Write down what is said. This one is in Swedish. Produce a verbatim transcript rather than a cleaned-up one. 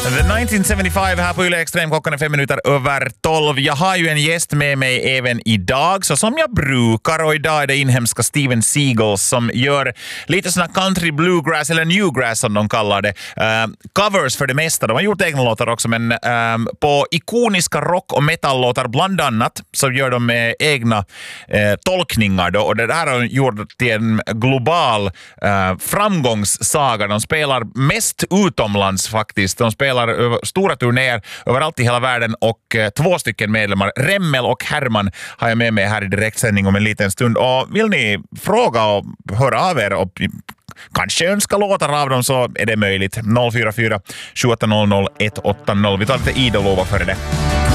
The nineteen seventy-five här på Yle Extrem, klockan är fem minuter över tolv. Jag har ju en gäst med mig även idag, så som jag brukar, och idag är det inhemska Steven Seagal som gör lite såna country bluegrass, eller newgrass som de kallar det. Uh, covers för det mesta. De har gjort egna låtar också, men um, på ikoniska rock- och metal-låtar bland annat så gör de uh, egna uh, tolkningar då, och det här har gjort till en global uh, framgångssaga. De spelar mest utomlands faktiskt. De spelar stora turnéer överallt i hela världen, och eh, två stycken medlemmar, Remmel och Herman, har jag med mig här i direktsändning om en liten stund. Och vill ni fråga och höra av er och kanske önska låtar av dem, så är det möjligt. noll fyra fyra sju åtta noll noll ett åtta noll. Vi tar lite idolova för det.